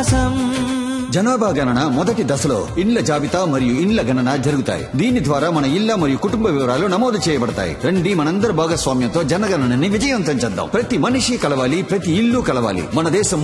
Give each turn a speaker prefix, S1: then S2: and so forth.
S1: వికాసం.
S2: జనాభా గణన మొదటి దశలో ఇండ్ల జాబితా మరియు ఇండ్ల గణన జరుగుతాయి. దీని ద్వారా మన ఇళ్ల మరియు కుటుంబ వివరాలు నమోదు చేయబడతాయి. రండి మనందరి భాగస్వామ్యంతో జనగణనని విజయవంతం చేద్దాం. ప్రతి మనిషి కలవాలి, ప్రతి ఇల్లు కలవాలి. మన దేశం